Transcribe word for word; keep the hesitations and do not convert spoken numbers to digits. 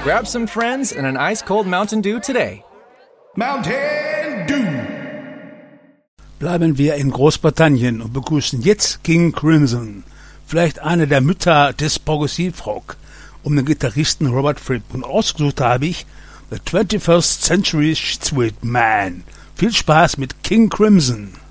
Grab some friends and an ice-cold Mountain Dew today. Mountain Dew. Bleiben wir in Großbritannien und begrüßen jetzt King Crimson, vielleicht eine der Mütter des Progressivrock, um den Gitarristen Robert Fripp. Und ausgesucht habe ich The twenty-first Century Sweet Man. Viel Spaß mit King Crimson.